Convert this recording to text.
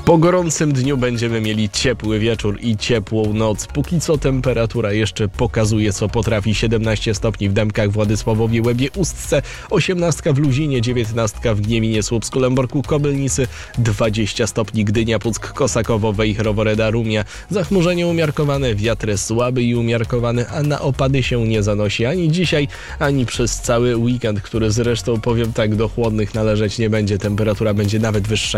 Po gorącym dniu będziemy mieli ciepły wieczór i ciepłą noc. Póki co temperatura jeszcze pokazuje, co potrafi. 17 stopni w Dębkach, Władysławowie, Łebie, Ustce, 18 w Luzinie, 19 w Gnieminie, Słupsku, Lęborku, Kobylnicy, 20 stopni Gdynia, Puck, Kosakowo, Wejherowo, Reda, Rumia. Zachmurzenie umiarkowane, wiatr słaby i umiarkowany, a na opady się nie zanosi ani dzisiaj, ani przez cały weekend, który zresztą, powiem tak, do chłodnych należeć nie będzie. Temperatura będzie nawet wyższa